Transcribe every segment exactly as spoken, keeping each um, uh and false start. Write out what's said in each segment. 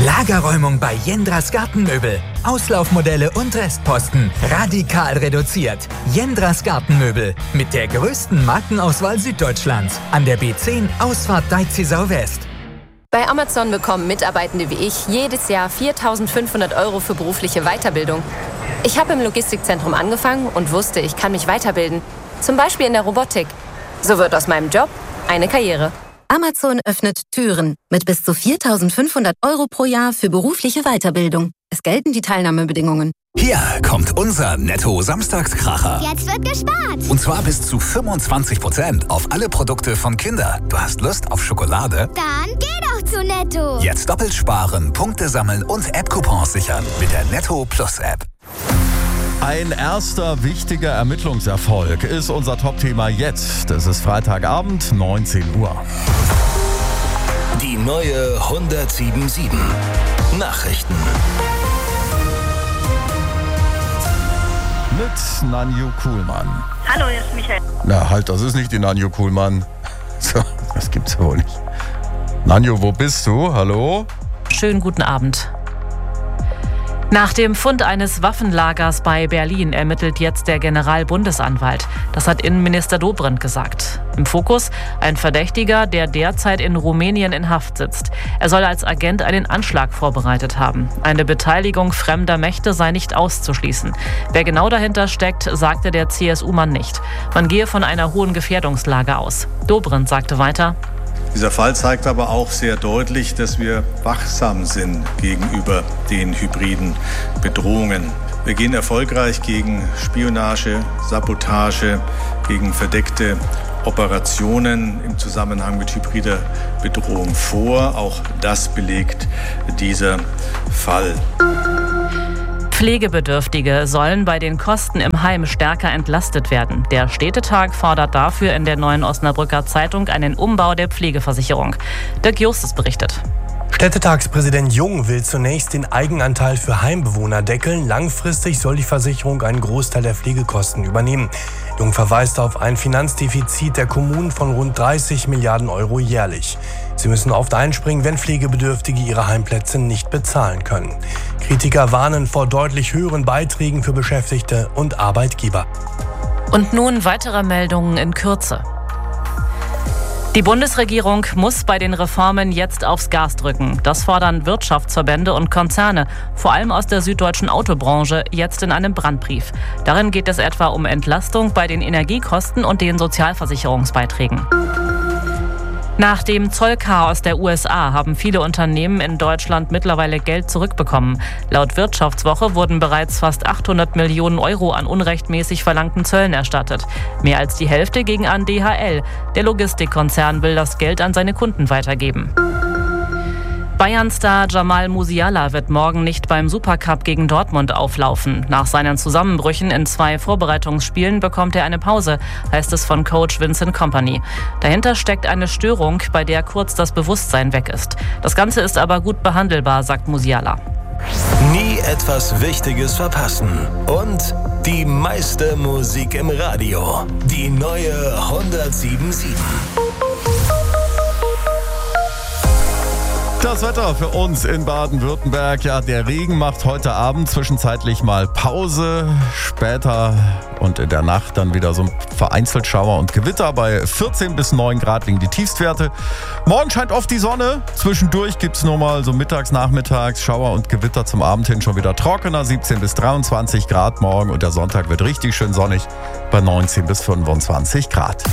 Lagerräumung bei Jendras Gartenmöbel. Auslaufmodelle und Restposten radikal reduziert. Jendras Gartenmöbel mit der größten Markenauswahl Süddeutschlands. An der B zehn Ausfahrt Deizisau West. Bei Amazon bekommen Mitarbeitende wie ich jedes Jahr viertausendfünfhundert Euro für berufliche Weiterbildung. Ich habe im Logistikzentrum angefangen und wusste, ich kann mich weiterbilden. Zum Beispiel in der Robotik. So wird aus meinem Job eine Karriere. Amazon öffnet Türen mit bis zu viertausendfünfhundert Euro pro Jahr für berufliche Weiterbildung. Es gelten die Teilnahmebedingungen. Hier kommt unser Netto-Samstagskracher. Jetzt wird gespart. Und zwar bis zu fünfundzwanzig Prozent auf alle Produkte von Kinder. Du hast Lust auf Schokolade? Dann geh doch zu Netto. Jetzt doppelt sparen, Punkte sammeln und App-Coupons sichern mit der Netto Plus App. Ein erster wichtiger Ermittlungserfolg ist unser Top-Thema jetzt. Es ist Freitagabend, neunzehn Uhr. Die neue hundertsieben Komma sieben Nachrichten. Mit Nanju Kuhlmann. Hallo, hier ist Michael. Na halt, das ist nicht die Nanju Kuhlmann. So, das gibt's ja wohl nicht. Nanju, wo bist du? Hallo? Schönen guten Abend. Nach dem Fund eines Waffenlagers bei Berlin ermittelt jetzt der Generalbundesanwalt. Das hat Innenminister Dobrindt gesagt. Im Fokus ein Verdächtiger, der derzeit in Rumänien in Haft sitzt. Er soll als Agent einen Anschlag vorbereitet haben. Eine Beteiligung fremder Mächte sei nicht auszuschließen. Wer genau dahinter steckt, sagte der C S U-Mann nicht. Man gehe von einer hohen Gefährdungslage aus. Dobrindt sagte weiter: Dieser Fall zeigt aber auch sehr deutlich, dass wir wachsam sind gegenüber den hybriden Bedrohungen. Wir gehen erfolgreich gegen Spionage, Sabotage, gegen verdeckte Operationen im Zusammenhang mit hybrider Bedrohung vor. Auch das belegt dieser Fall. Pflegebedürftige sollen bei den Kosten im Heim stärker entlastet werden. Der Städtetag fordert dafür in der Neuen Osnabrücker Zeitung einen Umbau der Pflegeversicherung. Dirk Justus berichtet. Städtetagspräsident Jung will zunächst den Eigenanteil für Heimbewohner deckeln. Langfristig soll die Versicherung einen Großteil der Pflegekosten übernehmen. Jung verweist auf ein Finanzdefizit der Kommunen von rund dreißig Milliarden Euro jährlich. Sie müssen oft einspringen, wenn Pflegebedürftige ihre Heimplätze nicht bezahlen können. Kritiker warnen vor deutlich höheren Beiträgen für Beschäftigte und Arbeitgeber. Und nun weitere Meldungen in Kürze. Die Bundesregierung muss bei den Reformen jetzt aufs Gas drücken. Das fordern Wirtschaftsverbände und Konzerne, vor allem aus der süddeutschen Autobranche, jetzt in einem Brandbrief. Darin geht es etwa um Entlastung bei den Energiekosten und den Sozialversicherungsbeiträgen. Nach dem Zollchaos der U S A haben viele Unternehmen in Deutschland mittlerweile Geld zurückbekommen. Laut Wirtschaftswoche wurden bereits fast achthundert Millionen Euro an unrechtmäßig verlangten Zöllen erstattet. Mehr als die Hälfte ging an D H L. Der Logistikkonzern will das Geld an seine Kunden weitergeben. Bayern-Star Jamal Musiala wird morgen nicht beim Supercup gegen Dortmund auflaufen. Nach seinen Zusammenbrüchen in zwei Vorbereitungsspielen bekommt er eine Pause, heißt es von Coach Vincent Kompany. Dahinter steckt eine Störung, bei der kurz das Bewusstsein weg ist. Das Ganze ist aber gut behandelbar, sagt Musiala. Nie etwas Wichtiges verpassen. Und die meiste Musik im Radio. Die neue hundertsieben Komma sieben. Das Wetter für uns in Baden-Württemberg. Ja, der Regen macht heute Abend zwischenzeitlich mal Pause. Später und in der Nacht dann wieder so vereinzelt Schauer und Gewitter. Bei vierzehn bis neun Grad liegen die Tiefstwerte. Morgen scheint oft die Sonne. Zwischendurch gibt es nur mal so mittags, nachmittags Schauer und Gewitter, zum Abend hin schon wieder trockener. siebzehn bis dreiundzwanzig Grad morgen und der Sonntag wird richtig schön sonnig bei neunzehn bis fünfundzwanzig Grad.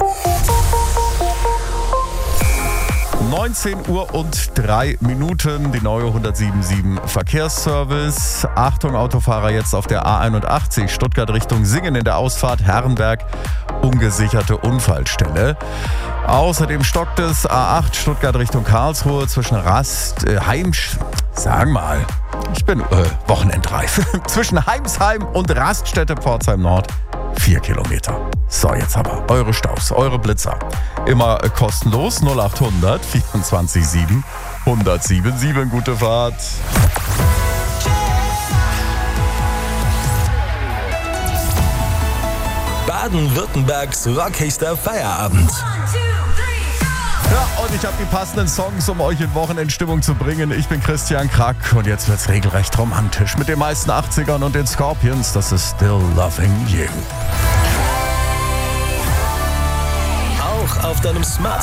neunzehn Uhr und drei Minuten, die neue hundertsieben Komma sieben Verkehrsservice. Achtung Autofahrer, jetzt auf der A einundachtzig Stuttgart Richtung Singen in der Ausfahrt Herrenberg, ungesicherte Unfallstelle. Außerdem stockt es A acht Stuttgart Richtung Karlsruhe zwischen Rast, äh, Heim, sagen mal, ich bin äh, wochenendreif, zwischen Heimsheim und Raststätte Pforzheim Nord. Vier Kilometer. So, jetzt aber eure Staus, eure Blitzer. Immer kostenlos null acht hundert vierundzwanzig sieben hundertsieben sieben. Gute Fahrt. Baden-Württembergs rockigster Feierabend. Ja, und ich habe die passenden Songs, um euch in Wochenendstimmung zu bringen. Ich bin Christian Krack und jetzt wird's regelrecht romantisch mit den meisten achtzigern und den Scorpions. Das ist Still Loving You. Auch auf deinem Smart